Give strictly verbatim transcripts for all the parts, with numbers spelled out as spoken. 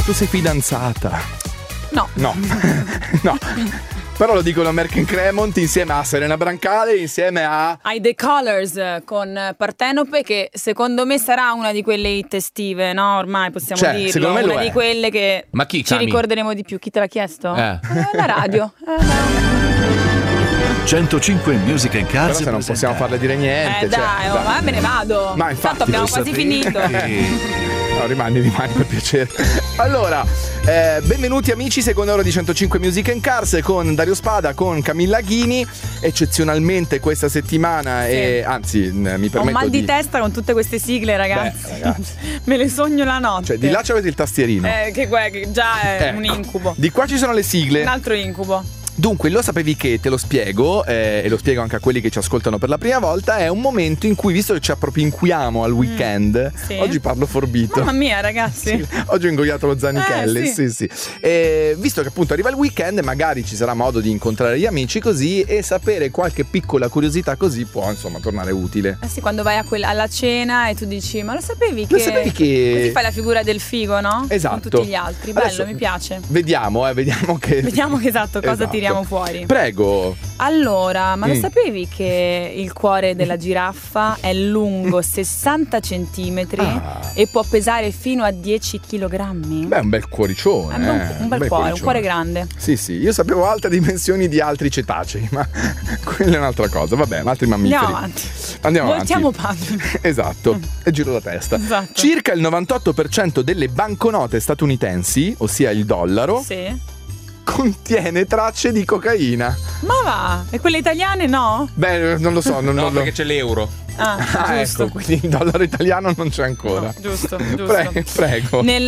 tu sei fidanzata. No. No. No. Però lo dicono Merck and Cremont insieme a Serena Brancale, insieme a... Ai The Colors con Partenope, che secondo me sarà una di quelle hit estive, no? Ormai possiamo cioè, dirlo. secondo me una lo di è. quelle che Ma chi, ci Cami? ricorderemo di più. Chi te l'ha chiesto? Eh. Eh, la radio. Eh, no. centocinque Music and Cars. Però se non possiamo farle dire niente. Eh, dai, cioè, oh, ma me ne vado. Ma infatti, Tanto abbiamo lo quasi sapevi. finito. No, rimani, rimani per piacere. Allora, eh, benvenuti amici, seconda ora di centocinque Music and Cars con Dario Spada, con Camilla Ghini. Eccezionalmente questa settimana, Sì. e anzi, m- mi permetto Ho mal di, di testa con tutte queste sigle, ragazzi. Beh, ragazzi. Me le sogno la notte. Cioè, di là c'avete il tastierino. Eh, che, que- che già è Ecco. un incubo. Di qua ci sono le sigle. Un altro incubo. Dunque, lo sapevi che, te lo spiego, eh, e lo spiego anche a quelli che ci ascoltano per la prima volta, è un momento in cui, visto che ci appropinquiamo al weekend, sì. oggi parlo forbito. Mamma mia, ragazzi. Sì, oggi ho ingoiato lo Zanichelli, Eh, sì, sì. sì. E visto che appunto arriva il weekend, magari ci sarà modo di incontrare gli amici così e sapere qualche piccola curiosità così può insomma tornare utile. Eh sì, quando vai a quella, alla cena e tu dici, ma lo sapevi che... Lo sapevi che- Così fai la figura del figo, no? Esatto. Con tutti gli altri. Bello, Adesso mi piace. Vediamo, eh, vediamo che... Vediamo che esatto cosa Esatto. tiriamo fuori. Prego. Allora, ma lo Mm. sapevi che il cuore della giraffa è lungo sessanta centimetri Ah. e può pesare fino a dieci chilogrammi? Beh, un bel cuoricione. È un, bel- eh, un bel cuore, un cuoricione. cuore grande. Sì, sì, io sapevo altre dimensioni di altri cetacei, ma quella è un'altra cosa. Vabbè, altri mammiferi. Andiamo avanti. Andiamo Voltiamo avanti. pagina. Esatto, e giro la testa. Esatto. Circa il novantotto per cento delle banconote statunitensi, ossia il dollaro, Sì. contiene tracce di cocaina. Ma va? E quelle italiane no? Beh, non lo so, non, No, non lo... perché c'è l'euro. Ah, Ah, giusto. ecco, quindi il dollaro italiano non c'è ancora. No, giusto, giusto. Pre- prego. Nel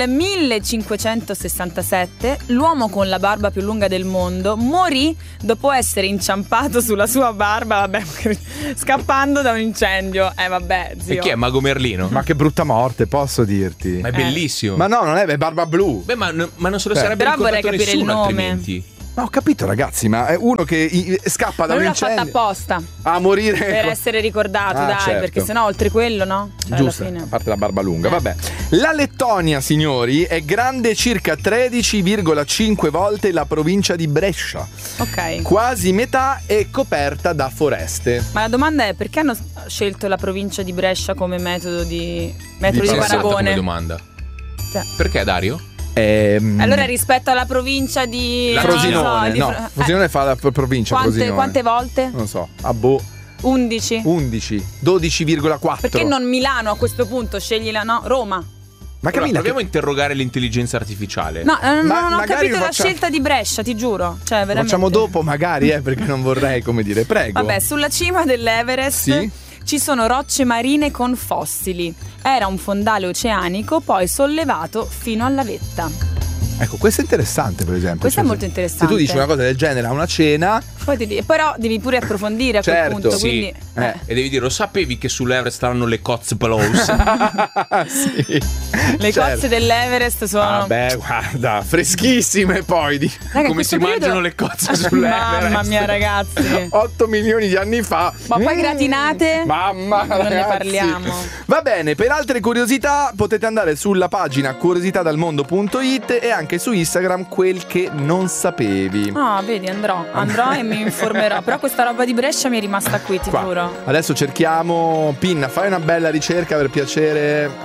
millecinquecentosessantasette l'uomo con la barba più lunga del mondo morì dopo essere inciampato sulla sua barba, vabbè, scappando da un incendio. Eh vabbè, zio. E chi è? Mago Merlino? Ma che brutta morte, posso dirti. Ma è bellissimo. Ma no, non è, è barba blu. Beh, ma, ma non se lo Beh. sarebbe Però vorrei ricordato capire il nessuno nome. altrimenti. Ma ho capito, ragazzi, ma è uno che i- scappa da Ma un lui l'ha fatta incendio apposta a morire per essere ricordato, Ah, dai, certo. perché sennò oltre quello, no? Cioè, Giusto, alla a fine. parte la barba lunga, Eh. vabbè. La Lettonia, signori, è grande circa tredici virgola cinque volte la provincia di Brescia. Ok. Quasi metà è coperta da foreste. Ma la domanda è perché hanno scelto la provincia di Brescia come metodo di metodo Di di, paragone. Come paragone? domanda. Cioè. Perché, Dario? Ehm, Allora rispetto alla provincia di La Frosinone, non so, di no, Fro- Frosinone fa la pro- provincia quante, Frosinone. quante volte? Non so, a boh, undici. undici, dodici virgola quattro. Perché non Milano a questo punto? Scegli la no, Roma. Ma Allora, Camilla, proviamo che- a interrogare l'intelligenza artificiale. No, eh, Ma non ho magari capito lo la facciamo- scelta di Brescia, ti giuro. Cioè, lo veramente. facciamo dopo magari, eh, perché non vorrei, come dire, prego. Vabbè, sulla cima dell'Everest Sì. ci sono rocce marine con fossili. Era un fondale oceanico poi sollevato fino alla vetta. Ecco, questo è interessante, per esempio. Questo è Cioè, molto se- interessante. Se tu dici una cosa del genere a una cena, Poi ti di- però devi pure approfondire a quel Certo. punto. Sì. Quindi, Eh. E devi dire, lo sapevi che sull'Everest stanno le Cotswolds? sì. le Certo. cozze dell'Everest sono. Vabbè, guarda, freschissime poi. Di Raga, in come questo si periodo- mangiano le cozze sull'Everest. Mamma mia, ragazzi. otto milioni di anni fa. Ma poi Mm. gratinate? Mamma, Non ne ragazzi. parliamo. Va bene, per altre curiosità potete andare sulla pagina curiositadalmondo punto it e anche su Instagram quel che non sapevi. Ah, vedi, andrò. Andrò e mi informerò. Però questa roba di Brescia mi è rimasta qui, ti Qua. giuro. Adesso cerchiamo, Pinna, fai una bella ricerca per piacere